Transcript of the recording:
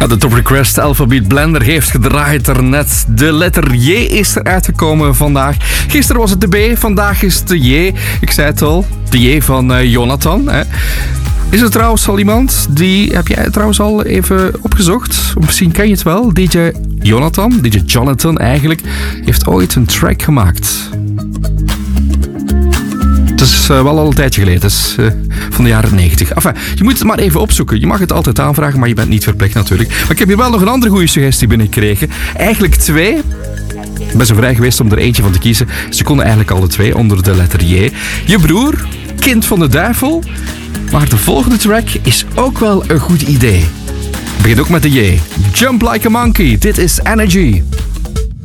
De Top Request Alphabet Blender heeft gedraaid ernet. De letter J is eruit gekomen vandaag. Gisteren was het de B, vandaag is het de J. Ik zei het al, de J van Jonathan. Hè. Is er trouwens al iemand die... Heb jij trouwens al even opgezocht? Misschien ken je het wel. DJ Jonathan eigenlijk, heeft ooit een track gemaakt. Het is wel al een tijdje geleden. Het is van de jaren 90. Enfin, je moet het maar even opzoeken. Je mag het altijd aanvragen, maar je bent niet verplicht natuurlijk. Maar ik heb hier wel nog een andere goede suggestie binnengekregen. Eigenlijk 2. Ik ben zo vrij geweest om er eentje van te kiezen. Ze konden eigenlijk alle 2 onder de letter J. Je broer, kind van de duivel. Maar de volgende track is ook wel een goed idee. Begint ook met de J. Jump Like a Monkey. Dit is Energy.